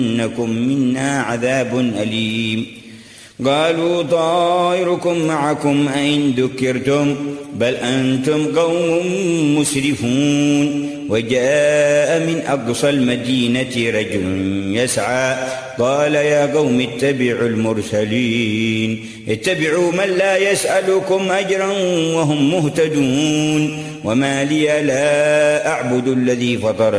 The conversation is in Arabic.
ليمسنكم منا عذاب أليم. قالوا طائركم معكم أئن ذكرتم بل أنتم قوم مسرفون. وجاء من أقصى المدينة رجل يسعى قال يا قوم اتبعوا المرسلين اتبعوا من لا يسألكم أجرا وهم مهتدون. وما لي لا أعبد الذي فطر